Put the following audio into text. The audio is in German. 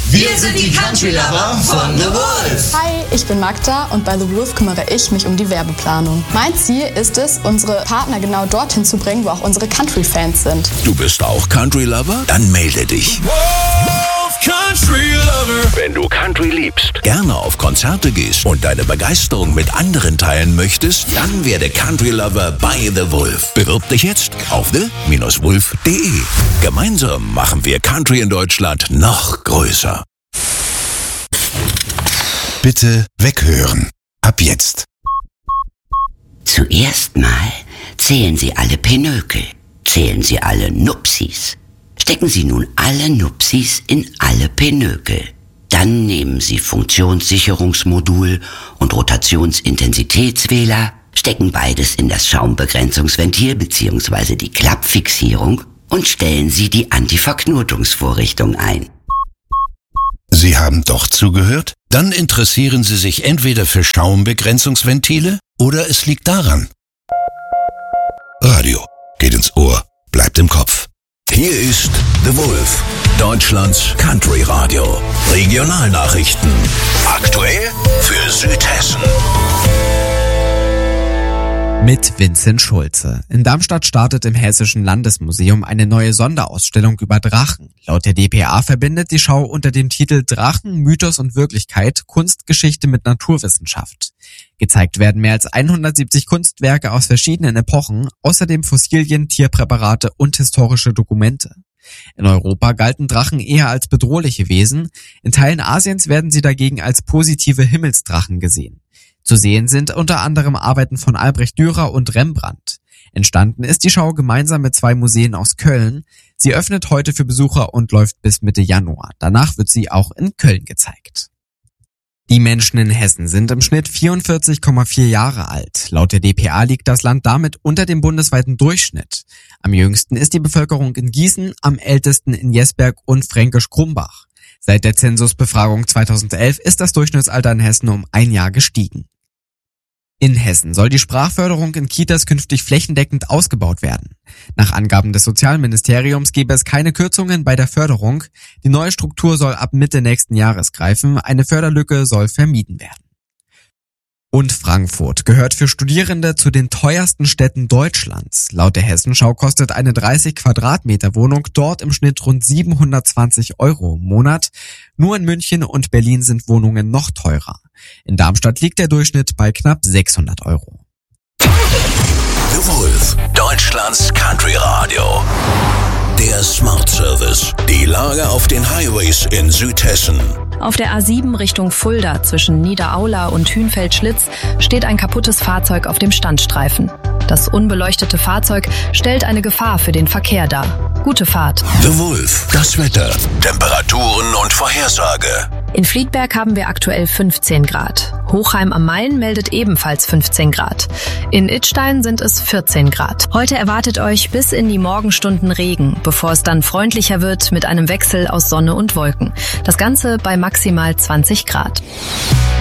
Wir sind die Country Lover von The Wolf. Hi, ich bin Magda und bei The Wolf kümmere ich mich um die Werbeplanung. Mein Ziel ist es, unsere Partner genau dorthin zu bringen, wo auch unsere Country-Fans sind. Du bist auch Country Lover? Dann melde dich. Wolf Country Lover. Wenn du Country liebst, gerne auf Konzerte gehst und deine Begeisterung mit anderen teilen möchtest, dann werde Country Lover bei The Wolf. Bewirb dich jetzt auf the-wolf.de. Gemeinsam machen wir Country in Deutschland noch größer. Bitte weghören. Ab jetzt. Zuerst mal zählen Sie alle Pinökel. Zählen Sie alle Nupsis. Stecken Sie nun alle Nupsis in alle Pinökel. Dann nehmen Sie Funktionssicherungsmodul und Rotationsintensitätswähler, stecken beides in das Schaumbegrenzungsventil bzw. die Klappfixierung und stellen Sie die Antiverknotungsvorrichtung ein. Sie haben doch zugehört? Dann interessieren Sie sich entweder für Schaumbegrenzungsventile oder es liegt daran. Radio geht ins Ohr, bleibt im Kopf. Hier ist The Wolf, Deutschlands Country Radio. Regionalnachrichten. Aktuell für Südhessen. Mit Vincent Schulze. In Darmstadt startet im Hessischen Landesmuseum eine neue Sonderausstellung über Drachen. Laut der dpa verbindet die Schau unter dem Titel Drachen, Mythos und Wirklichkeit Kunstgeschichte mit Naturwissenschaft. Gezeigt werden mehr als 170 Kunstwerke aus verschiedenen Epochen, außerdem Fossilien, Tierpräparate und historische Dokumente. In Europa galten Drachen eher als bedrohliche Wesen, in Teilen Asiens werden sie dagegen als positive Himmelsdrachen gesehen. Zu sehen sind unter anderem Arbeiten von Albrecht Dürer und Rembrandt. Entstanden ist die Schau gemeinsam mit 2 Museen aus Köln. Sie öffnet heute für Besucher und läuft bis Mitte Januar. Danach wird sie auch in Köln gezeigt. Die Menschen in Hessen sind im Schnitt 44,4 Jahre alt. Laut der dpa liegt das Land damit unter dem bundesweiten Durchschnitt. Am jüngsten ist die Bevölkerung in Gießen, am ältesten in Jesberg und Fränkisch-Krumbach. Seit der Zensusbefragung 2011 ist das Durchschnittsalter in Hessen um 1 Jahr gestiegen. In Hessen soll die Sprachförderung in Kitas künftig flächendeckend ausgebaut werden. Nach Angaben des Sozialministeriums gäbe es keine Kürzungen bei der Förderung. Die neue Struktur soll ab Mitte nächsten Jahres greifen. Eine Förderlücke soll vermieden werden. Und Frankfurt gehört für Studierende zu den teuersten Städten Deutschlands. Laut der Hessenschau kostet eine 30 Quadratmeter Wohnung dort im Schnitt rund 720 € im Monat. Nur in München und Berlin sind Wohnungen noch teurer. In Darmstadt liegt der Durchschnitt bei knapp 600 €. The Wolf, Deutschlands Country Radio. Der Smart Service. Die Lage auf den Highways in Südhessen. Auf der A7 Richtung Fulda zwischen Niederaula und Hünfeld-Schlitz steht ein kaputtes Fahrzeug auf dem Standstreifen. Das unbeleuchtete Fahrzeug stellt eine Gefahr für den Verkehr dar. Gute Fahrt. The Wolf, das Wetter, Temperaturen und Vorhersage. In Friedberg haben wir aktuell 15 Grad. Hochheim am Main meldet ebenfalls 15 Grad. In Idstein sind es 14 Grad. Heute erwartet euch bis in die Morgenstunden Regen, bevor es dann freundlicher wird mit einem Wechsel aus Sonne und Wolken. Das Ganze bei maximal 20 Grad.